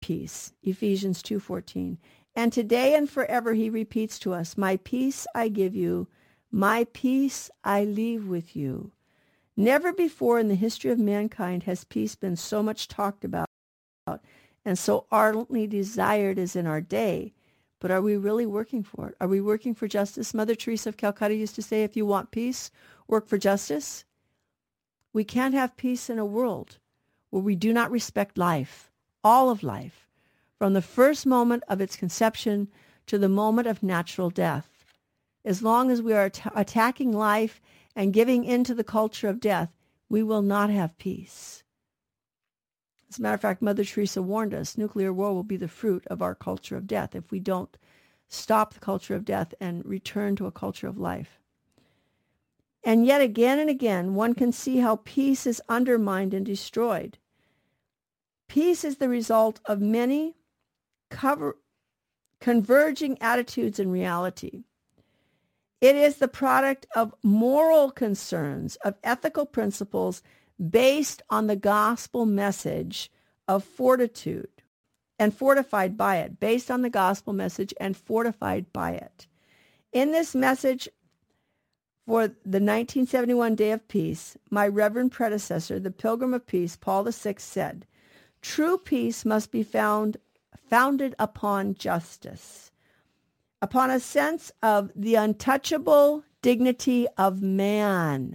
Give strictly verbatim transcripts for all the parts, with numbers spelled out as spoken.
peace. Ephesians two fourteen. And today and forever he repeats to us, my peace I give you, my peace I leave with you. Never before in the history of mankind has peace been so much talked about and so ardently desired as in our day. But are we really working for it? Are we working for justice? Mother Teresa of Calcutta used to say, if you want peace, work for justice. We can't have peace in a world where we do not respect life, all of life, from the first moment of its conception to the moment of natural death. As long as we are at- attacking life and giving in to the culture of death, we will not have peace. As a matter of fact, Mother Teresa warned us, nuclear war will be the fruit of our culture of death if we don't stop the culture of death and return to a culture of life. And yet again and again, one can see how peace is undermined and destroyed. Peace is the result of many cover, converging attitudes in reality. It is the product of moral concerns, of ethical principles based on the gospel message of fortitude and fortified by it, based on the gospel message and fortified by it. In this message for the nineteen seventy-one Day of Peace, my reverend predecessor, the Pilgrim of Peace, Paul the Sixth, said, true peace must be found founded upon justice, upon a sense of the untouchable dignity of man,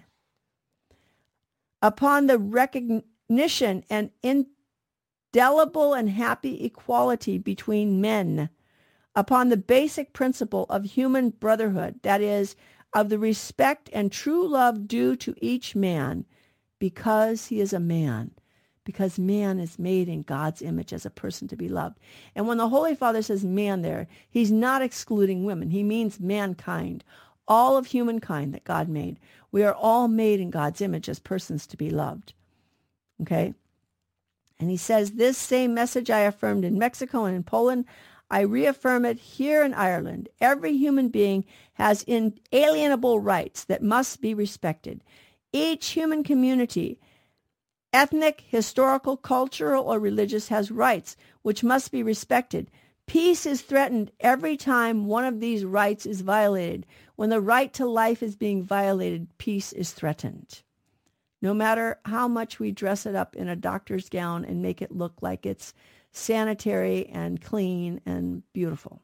upon the recognition and indelible and happy equality between men, upon the basic principle of human brotherhood, that is, of the respect and true love due to each man because he is a man, because man is made in God's image as a person to be loved. And when the Holy Father says man there, he's not excluding women. He means mankind, all of humankind that God made. We are all made in God's image as persons to be loved. Okay? And he says, this same message I affirmed in Mexico and in Poland, I reaffirm it here in Ireland. Every human being has inalienable rights that must be respected. Each human community, ethnic, historical, cultural, or religious, has rights which must be respected. Peace is threatened every time one of these rights is violated. When the right to life is being violated, peace is threatened. No matter how much we dress it up in a doctor's gown and make it look like it's sanitary and clean and beautiful.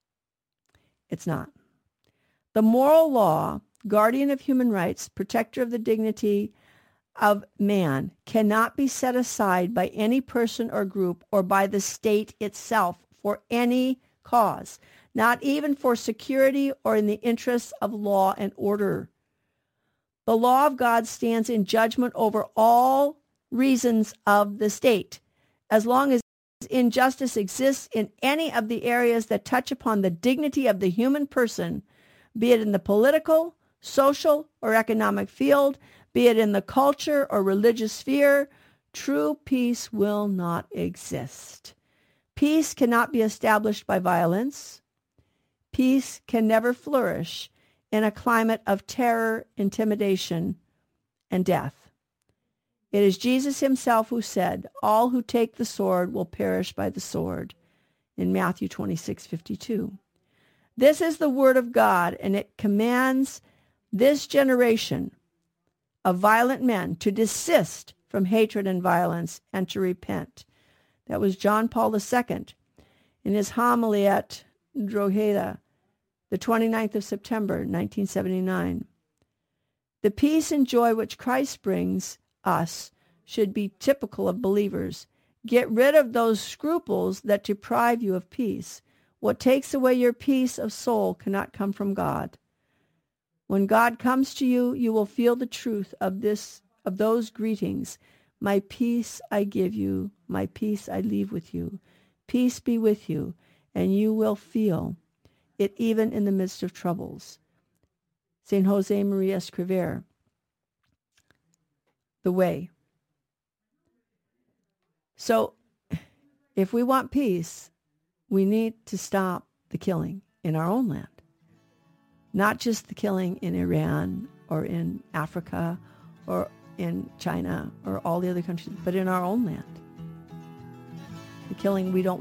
It's not. The moral law, guardian of human rights, protector of the dignity of man, cannot be set aside by any person or group or by the state itself for any cause, not even for security or in the interests of law and order. The law of God stands in judgment over all reasons of the state. As long as injustice exists in any of the areas that touch upon the dignity of the human person, be it in the political, social, or economic field, be it in the culture or religious sphere, true peace will not exist. Peace cannot be established by violence. Peace can never flourish in a climate of terror, intimidation, and death. It is Jesus himself who said, all who take the sword will perish by the sword, in Matthew twenty-six fifty-two. This is the word of God, and it commands this generation of violent men to desist from hatred and violence and to repent. That was John Paul the Second in his homily at Drogheda, the twenty-ninth of September, nineteen seventy-nine. The peace and joy which Christ brings us should be typical of believers. Get rid of those scruples that deprive you of peace. What takes away your peace of soul cannot come from God. When God comes to you, you will feel the truth of this, of those greetings. My peace I give you, my peace I leave with you. Peace be with you, and you will feel it even in the midst of troubles. Saint Jose Maria Escriver, The Way. So, if we want peace, we need to stop the killing in our own land. Not just the killing in Iran or in Africa or in China or all the other countries, but in our own land. the killing we don't